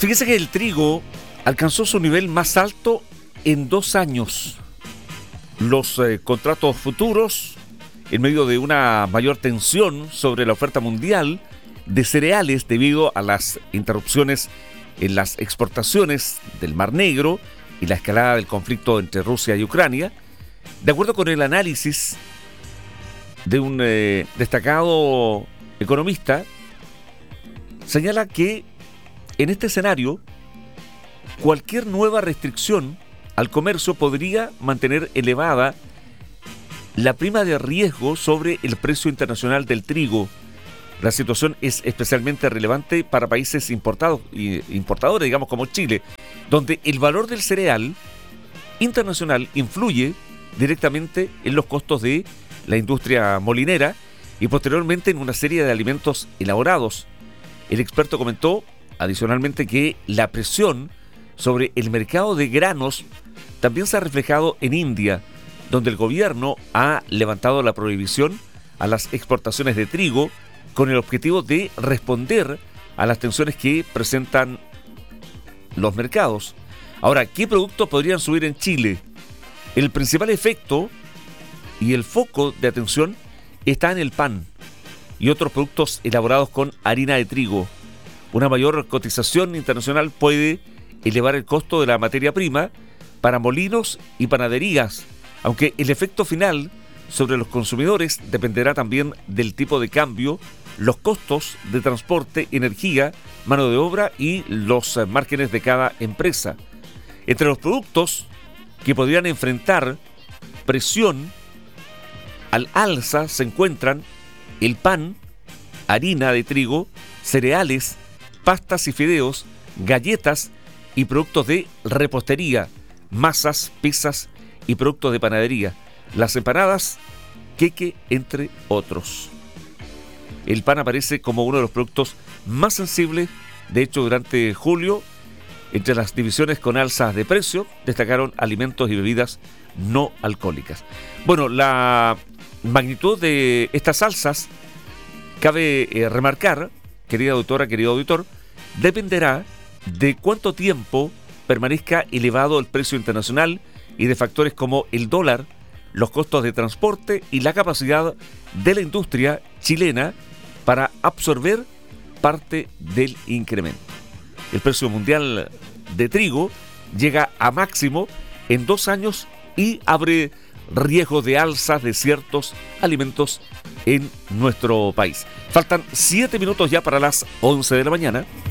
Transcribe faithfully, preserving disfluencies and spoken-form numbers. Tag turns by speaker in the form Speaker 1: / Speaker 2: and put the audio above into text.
Speaker 1: Fíjese que el trigo alcanzó su nivel más alto en dos años. Los eh, contratos futuros, en medio de una mayor tensión sobre la oferta mundial de cereales debido a las interrupciones en las exportaciones del Mar Negro y la escalada del conflicto entre Rusia y Ucrania, de acuerdo con el análisis de un eh, destacado economista, señala que en este escenario cualquier nueva restricción al comercio podría mantener elevada la prima de riesgo sobre el precio internacional del trigo. La situación es especialmente relevante para países importados, importadores, digamos como Chile, donde el valor del cereal internacional influye directamente en los costos de la industria molinera y posteriormente en una serie de alimentos elaborados. El experto comentó adicionalmente que la presión sobre el mercado de granos también se ha reflejado en India, donde el gobierno ha levantado la prohibición a las exportaciones de trigo con el objetivo de responder a las tensiones que presentan los mercados. Ahora, ¿qué productos podrían subir en Chile? El principal efecto y el foco de atención está en el pan y otros productos elaborados con harina de trigo. Una mayor cotización internacional puede elevar el costo de la materia prima para molinos y panaderías, aunque el efecto final sobre los consumidores dependerá también del tipo de cambio, los costos de transporte, energía, mano de obra y los márgenes de cada empresa. Entre los productos que podrían enfrentar presión al alza se encuentran el pan, harina de trigo, cereales, pastas y fideos, galletas y productos de repostería, masas, pizzas y productos de panadería, las empanadas, queque, entre otros. El pan aparece como uno de los productos más sensibles. De hecho, durante julio, entre las divisiones con alzas de precio, destacaron alimentos y bebidas no alcohólicas. Bueno, la magnitud de estas alzas, cabe eh, remarcar, querida auditora, querido auditor, dependerá de cuánto tiempo permanezca elevado el precio internacional y de factores como el dólar, los costos de transporte y la capacidad de la industria chilena para absorber parte del incremento. El precio mundial de trigo llega a máximo en dos años y abre riesgo de alzas de ciertos alimentos en nuestro país. Faltan siete minutos ya para las once de la mañana.